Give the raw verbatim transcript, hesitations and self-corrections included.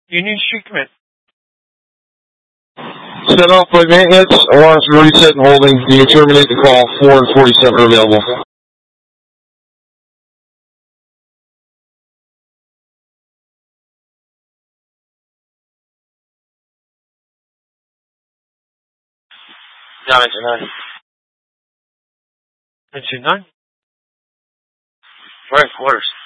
Union Street, come in. Set off by maintenance, alarms ready, set and holding. You can terminate the call. four and forty-seven are available. Down engine nine. Engine nine. We're in quarters.